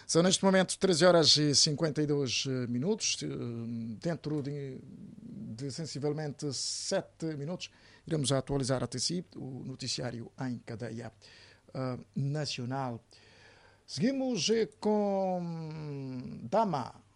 São neste momento 13 horas e 52 minutos. Dentro de sensivelmente 7 minutos, iremos atualizar até si o noticiário em cadeia nacional. Seguimos com Dama.